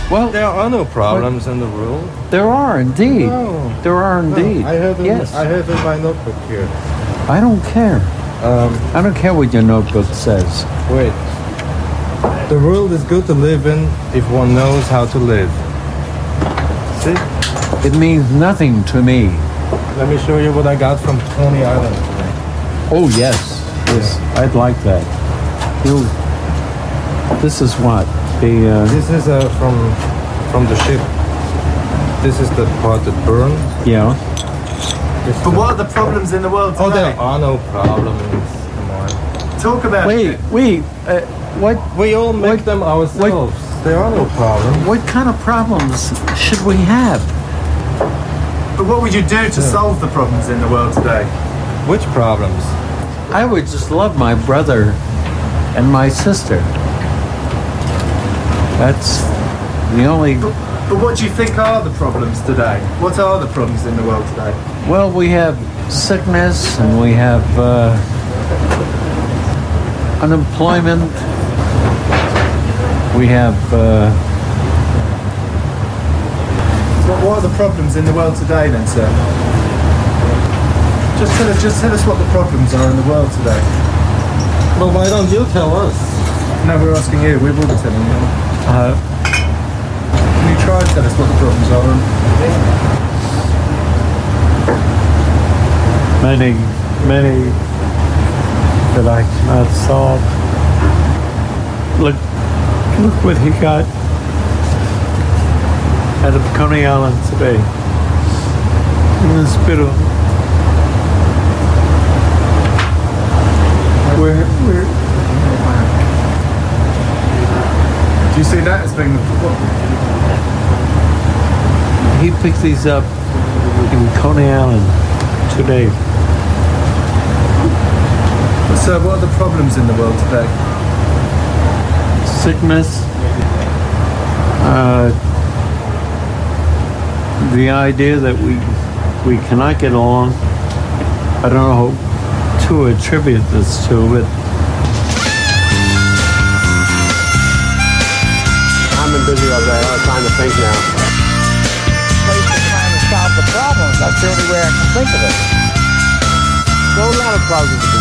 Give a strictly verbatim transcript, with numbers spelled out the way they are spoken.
Well, There are no problems in the world. there are indeed. No. There are indeed. No, I have it, yes. I have in my notebook here. I don't care. Um, I don't care what your notebook says. wait. The world is good to live in if one knows how to live. See? It means nothing to me. Let me show you what I got from Coney Island. Oh, yes. Yes. I'd like that. You. This is what? The. Uh, This is uh, from from the ship. This is the part that burned. yeah. This But the- what are the problems in the world today? Oh, there are no problems. Come on. Talk about Wait, it. wait. Uh, what? We all make What- them ourselves. There are no problems. What kind of problems should we have? But what would you do to solve the problems in the world today? Which problems? I would just love my brother and my sister. That's the only. But, but what do you think are the problems today? What are the problems in the world today? Well, we have sickness and we have uh, unemployment. We have. Uh, So what are the problems in the world today then, sir? Just tell us, just tell us what the problems are in the world today. Well, why don't you tell us? No, we're asking you. We will be telling you. uh, Can you try and tell us what the problems are? many, many that I cannot solve. Look, look what he got out of Coney Island today. In this beautiful. Where, where, Do you see that as being the problem? he picked these up in Coney Island today. But sir, what are the problems in the world today? Sickness, uh, the idea that we we cannot get along. I don't know who to attribute this to, but I'm been busy all day. I have time to think now. Place to trying to solve the problems. That's the only way I can think of it. There are a lot of problems.